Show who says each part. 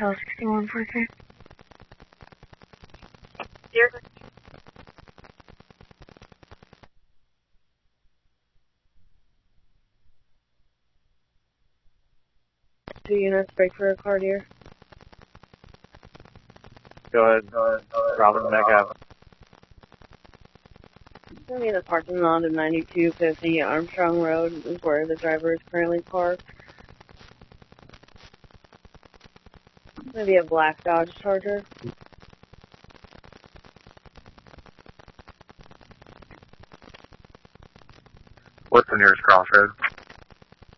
Speaker 1: Hotel 6143.
Speaker 2: Here. 2 units, break for a car, dear.
Speaker 3: Go ahead. Robin, back up.
Speaker 2: It's going to be in the parking lot of 9250 Armstrong Road is where the driver is currently parked. It's going to be a black Dodge Charger.
Speaker 3: What's the nearest crossroad?